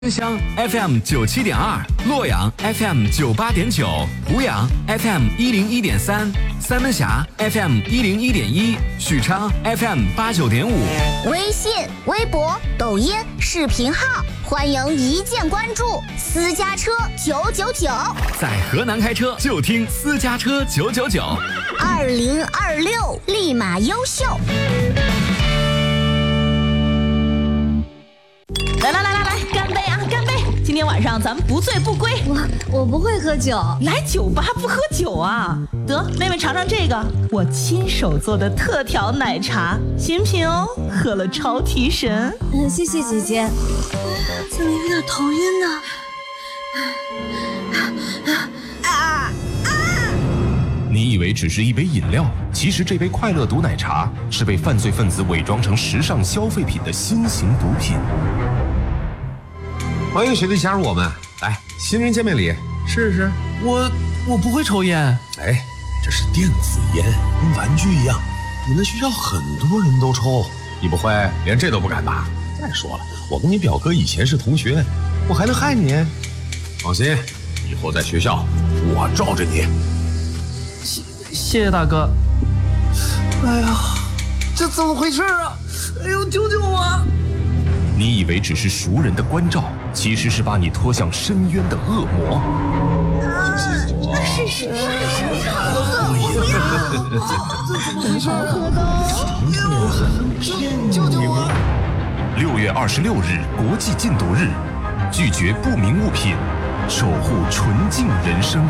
丁香 FM 97.2，洛阳 FM 98.9，湖阳 FM 101.3，三门峡 FM 101.1，许昌 FM 89.5。 微信、微博、抖音、视频号，欢迎一键关注。私家车999， 在河南开车就听私家车999。 2026立马优秀。 来，干杯啊！干杯！今天晚上咱们不醉不归。 我不会喝酒， 来酒吧不喝酒啊？得，妹妹尝尝这个，我亲手做的特调奶茶，新品哦，喝了超提神。 谢谢姐姐。怎么有点头晕呢？ 你以为只是一杯饮料，其实这杯快乐毒奶茶是被犯罪分子伪装成时尚消费品的新型毒品。 欢迎学弟加入我们，来，新人见面礼，试试。 我不会抽烟。 哎，这是电子烟，跟玩具一样，你们学校很多人都抽，你不会连这都不敢吧？再说了，我跟你表哥以前是同学，我还能害你？放心，以后在学校我罩着你。 谢谢大哥。 哎呀，这怎么回事啊？哎呦，救救我！ 你以为只是熟人的关照，其实是把你拖向深渊的恶魔。 是， 救救我 ！6月26日国际禁毒日，拒绝不明物品，守护纯净人生。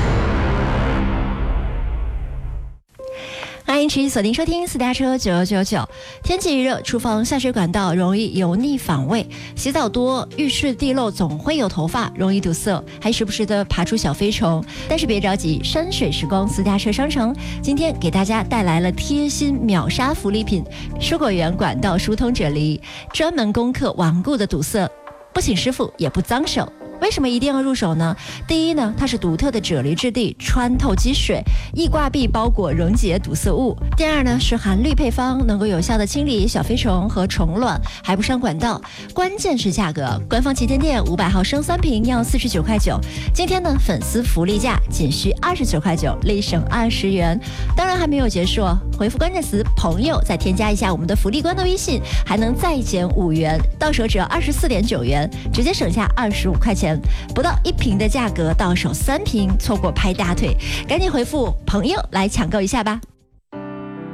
欢迎持续锁定收听私家车999。天气一热，厨房下水管道容易油腻反胃，洗澡多，浴室地漏总会有头发，容易堵塞，还时不时的爬出小飞虫。但是别着急，山水时光私家车商城今天给大家带来了贴心秒杀福利品——蔬果园管道疏通啫喱，专门攻克顽固的堵塞，不请师傅也不脏手。为什么一定要入手呢？第一呢，它是独特的啫喱质地，穿透积水，易挂壁包裹溶解堵塞物。第二呢，是含氯配方，能够有效的清理小飞虫和虫卵，还不伤管道。关键是价格，官方旗舰店500毫升3瓶要49块9，今天呢粉丝福利价仅需29块9，立省20元。当然还没有结束哦，回复关键词朋友，再添加一下我们的福利官的微信，还能再减5元，到手只要24.9元，直接省下25块钱。不到1瓶的价格，到手3瓶，错过拍大腿，赶紧回复朋友来抢购一下吧。